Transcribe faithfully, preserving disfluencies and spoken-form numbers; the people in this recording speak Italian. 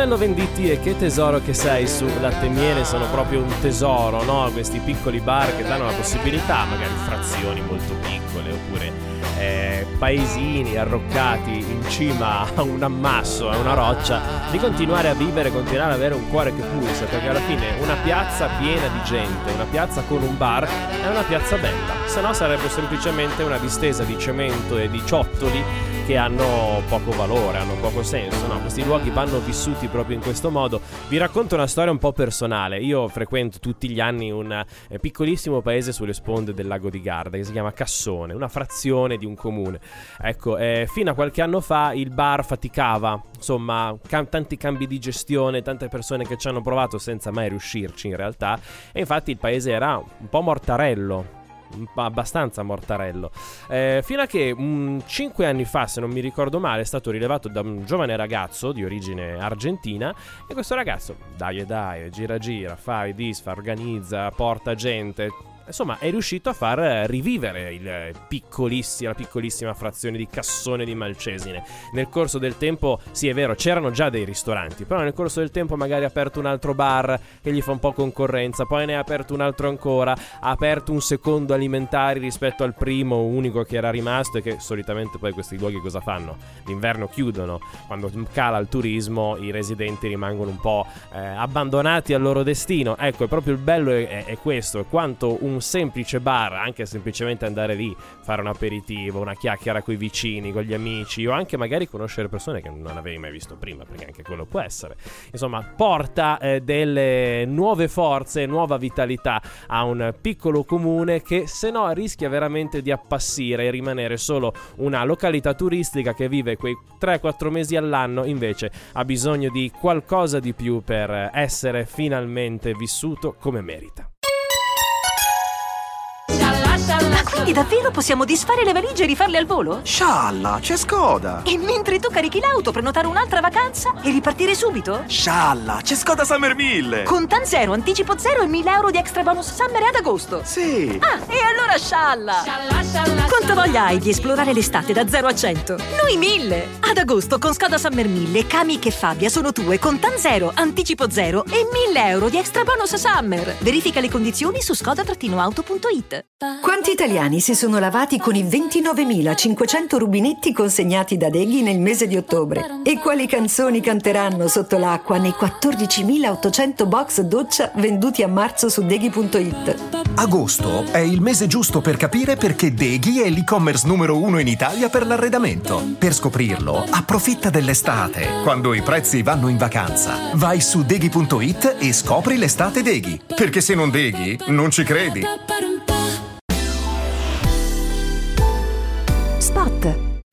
Antonello Venditti, e che tesoro che sei su Latte e Miele, sono proprio un tesoro, no? Questi piccoli bar che danno la possibilità, magari frazioni molto piccole oppure eh, paesini arroccati in cima a un ammasso, a una roccia, di continuare a vivere, continuare ad avere un cuore che pulsa, perché alla fine una piazza piena di gente, una piazza con un bar è una piazza bella, se no sarebbe semplicemente una distesa di cemento e di ciottoli che hanno poco valore, hanno poco senso, no? Questi luoghi vanno vissuti proprio in questo modo. Vi racconto una storia un po' personale. Io frequento tutti gli anni un eh, piccolissimo paese sulle sponde del lago di Garda che si chiama Cassone, una frazione di un comune. Ecco, eh, fino a qualche anno fa il bar faticava, insomma, cam- tanti cambi di gestione, tante persone che ci hanno provato senza mai riuscirci in realtà, e infatti il paese era un po' mortarello, abbastanza mortarello, eh, fino a che um, cinque anni fa, se non mi ricordo male, è stato rilevato da un giovane ragazzo di origine argentina, e questo ragazzo dai e dai, gira gira, fa e disfa, organizza, porta gente, insomma è riuscito a far rivivere il piccolissima, la piccolissima frazione di Cassone di Malcesine. Nel corso del tempo, sì è vero, c'erano già dei ristoranti, però nel corso del tempo magari ha aperto un altro bar che gli fa un po' concorrenza, poi ne ha aperto un altro ancora, ha aperto un secondo alimentari rispetto al primo unico che era rimasto, e che solitamente poi questi luoghi cosa fanno? D'inverno chiudono, quando cala il turismo i residenti rimangono un po' eh, abbandonati al loro destino. Ecco, è proprio il bello è, è, è questo, è quanto un un semplice bar, anche semplicemente andare lì, fare un aperitivo, una chiacchiera coi vicini, con gli amici, o anche magari conoscere persone che non avevi mai visto prima, perché anche quello può essere, insomma porta eh, delle nuove forze, nuova vitalità a un piccolo comune che se no rischia veramente di appassire e rimanere solo una località turistica che vive quei tre quattro mesi all'anno. Invece ha bisogno di qualcosa di più per essere finalmente vissuto come merita. Ma quindi davvero possiamo disfare le valigie e rifarle al volo? Scialla, c'è Skoda! E mentre tu carichi l'auto, prenotare un'altra vacanza e ripartire subito? Scialla, c'è Skoda Summer mille! Con Tan Zero, anticipo zero e mille euro di extra bonus Summer ad agosto! Sì! Ah, e allora scialla! Scialla, scialla! Quanta voglia hai di esplorare l'estate da zero a cento? Noi mille! Ad agosto con Skoda Summer mille, Kami e Fabia sono tue con Tan Zero, anticipo zero e mille euro di extra bonus Summer! Verifica le condizioni su skoda auto punto it. Quanti italiani si sono lavati con i ventinovemilacinquecento rubinetti consegnati da Deghi nel mese di ottobre? E quali canzoni canteranno sotto l'acqua nei quattordicimilaottocento box doccia venduti a marzo su Deghi punto it? Agosto è il mese giusto per capire perché Deghi è l'e-commerce numero uno in Italia per l'arredamento. Per scoprirlo, approfitta dell'estate, quando i prezzi vanno in vacanza. Vai su Deghi punto it e scopri l'estate Deghi. Perché se non Deghi, non ci credi.